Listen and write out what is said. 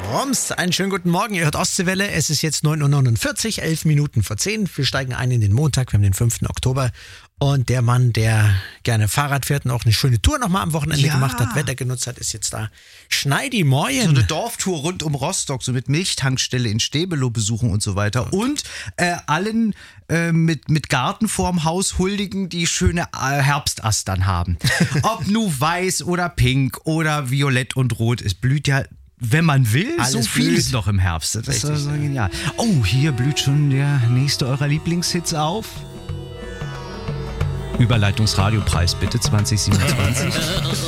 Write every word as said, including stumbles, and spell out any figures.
Rums, einen schönen guten Morgen. Ihr hört Ostseewelle. Es ist jetzt neun Uhr neunundvierzig, elf Minuten vor zehn. Wir steigen ein in den Montag. Wir haben den fünften Oktober. Und der Mann, der gerne Fahrrad fährt und auch eine schöne Tour nochmal am Wochenende Ja. gemacht hat, Wetter genutzt hat, ist jetzt da. Schneidi Moin. So eine Dorftour rund um Rostock, so mit Milchtankstelle in Stäbelow besuchen und so weiter. Und äh, allen äh, mit, mit Garten vorm Haus huldigen, die schöne äh, Herbstastern haben. Ob nu weiß oder pink oder violett und rot, es blüht ja, wenn man will, Alles so vieles blüht. noch im Herbst. Das ist Richtig, so ja. genial. Oh, hier blüht schon der nächste eurer Lieblingshits auf. Überleitungsradiopreis bitte zwanzig siebenundzwanzig.